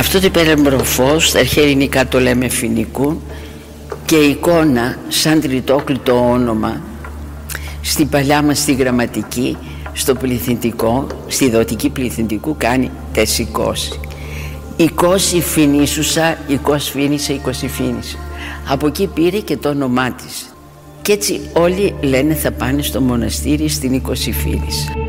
Αυτό το υπερεμπροφός, στα αρχαία ελληνικά το λέμε φοινικού, και εικόνα σαν τριτόκλητο όνομα στην παλιά μας στη γραμματική, στο πληθυντικό, στη δοτική πληθυντικού κάνει τεσσικώση. Οικώση φινίσουσα, οικώς φίνισε, οικώση φίνισε. Από εκεί πήρε και το όνομά της. Και έτσι όλοι λένε θα πάνε στο μοναστήρι στην Οικωσιφίνισσα.